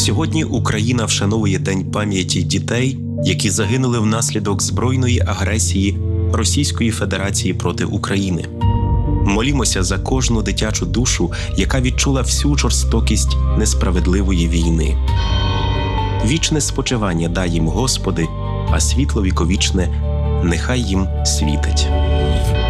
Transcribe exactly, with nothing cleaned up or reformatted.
Сьогодні Україна вшановує День пам'яті дітей, які загинули внаслідок збройної агресії Російської Федерації проти України. Молімося за кожну дитячу душу, яка відчула всю жорстокість несправедливої війни. Вічне спочивання дай їм, Господи, а світло віковічне нехай їм світить.